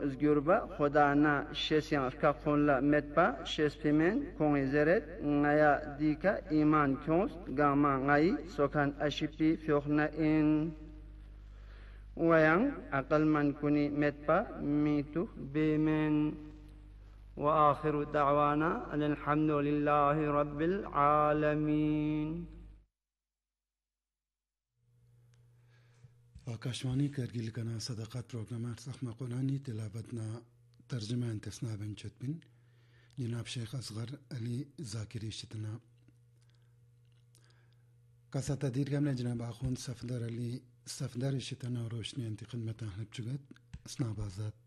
zgurba khodana shesian ka khonla metpa shespimen kongizeret ngaya dika iman kons gama ngai sokan ashipi fyokna in wayang aqalman kuni metpa mitu bemen وآخر دعوانا أن الحمد لله رب العالمين. आकाशवाणी करगिल कना सदाकत प्रोग्राम सखमा कुरानी तिलावतना तर्जुमा इंतस्ना बिन चतबिन जनाब शेख असगर अली जाकिरी शितना कसा तदीर हमने जनाब आखुन सफदर अली सफदर शितना रोशनी अंत खिदमत हलब चुगत स्नाबाजात